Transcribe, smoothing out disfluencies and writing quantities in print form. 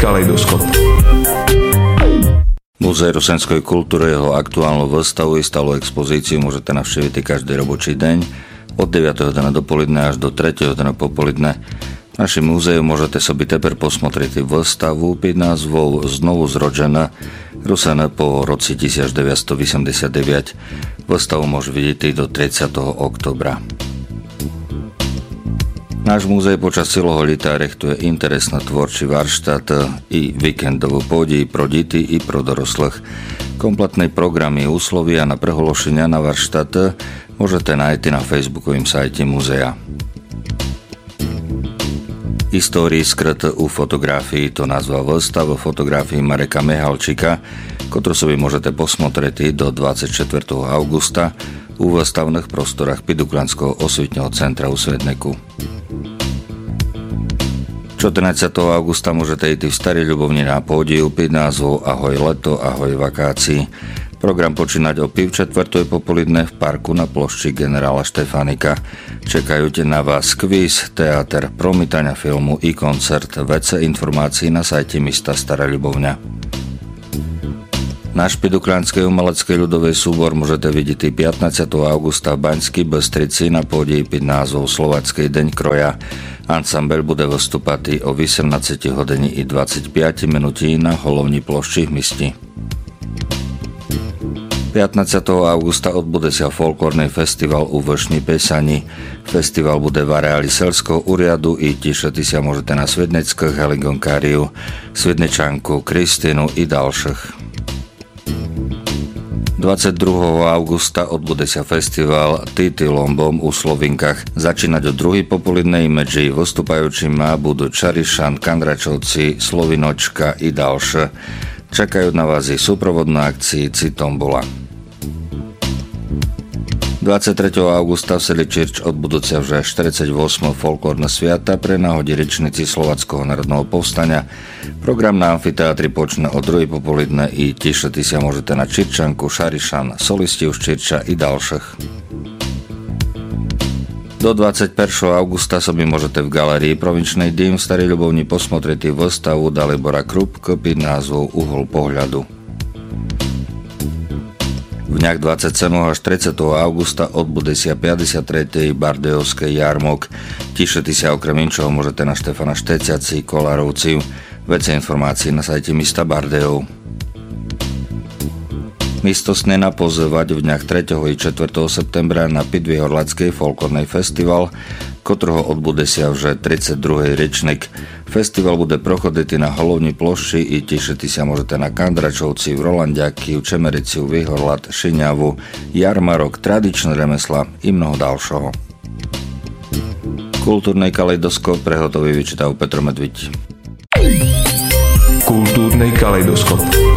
Kaleidoskop. Múzeum rusenskej kultúry jeho aktuálnu výstavu i stálu expozíciu môžete navštíviť každý robočí deň od 9. dňa dopoledne až do 3. dňa popoludne. V našem múzeu môžete sobie teper posmotriť výstavu pod názvou Znovu zrodzena Rusene po roci 1989. Výstavu môže vidieť do 30. oktobra. Náš múzej počas celého leta rechtuje interesná tvorčí varštát i víkendovú podí pro deti i pro doroslých. Kompletné programy úslovia na prehološenia na varštát môžete nájsť na facebookovým sajte múzea. Histórii skryt u fotografii to nazva výstav fotografii Mareka Mihalčíka, ktorú sobie môžete posmotriť do 24. augusta u výstavných prostorách Piduklanského osvetného centra u Svedneku. 14. augusta môžete ísť v Starej Ľubovni na pódiu pod názvou Ahoj leto, ahoj vakácii. Program počínať o 3:45 popoludne v parku na plošči generála Štefánika. Čekajú na vás kvíz, teáter, promítania filmu i koncert. Vece informácií na sajte mesta Stará Ľubovňa. Náš piduklanský umelecký ľudový súbor môžete vidieť 15. augusta v Baňskej Bystrici na pódii pod názvou Slovacký deň kroja. Ansambel bude vystúpať o 18 hodiny i 25 minutí na Holovní plošči v Misti. 15. augusta odbude sa folklórny festival u Vršní Pesani. Festival bude v areáli Selského úriadu i tišete sa môžete na Svedneckých Heligonkáriu, Svednečanku, Kristínu i ďalších. 22. augusta odbude sa festival Tity Lombom u Slovinkách. Začínať o 2. popoludnej medzi vystupajúcima budú Čarišan, Kandračovci, Slovinočka i ďalšie. Čakajú na vás i súprovodná akcii Citombola. 23. augusta v Seličirč odbudú sa už 48. folklórne sviata pre náhodi riečnici Slováckého národného povstania. Program na amfiteátri počne o 2. popoludne i tišete sa môžete na Čirčanku, Šarišan, solisti už Čirča i ďalších. Do 21. augusta sobie môžete v galérii Provinčnej dým v Starej Ľubovni posmotriť výstavu Dalibora Krupka pod názvou Uhol pohľadu. V dňach 27. až 30. augusta odbude sa 53. Bardejovský jarmok. Tišete sa okrem inčoho môžete na Štefana Šteciaci, Kolárovci. Vece informácií na sajte mesta Bardejov. Místostne napozvať v dňach 3. i 4. septembra na Pidvihorlacký folklórny festival, ktorého odbude sa už 32. ročník. Festival bude prochodiť na Holovní plošči i tišete sa môžete na Kandračovci, v Rolandiaky, v Čemericiu, Vyhorlat, Šiňavu, jarmarok, tradičné remesla i mnoho ďalšieho. Kultúrny kaleidoskop prehotový vyčítal Petro Medviť. Kultúrny kaleidoskop.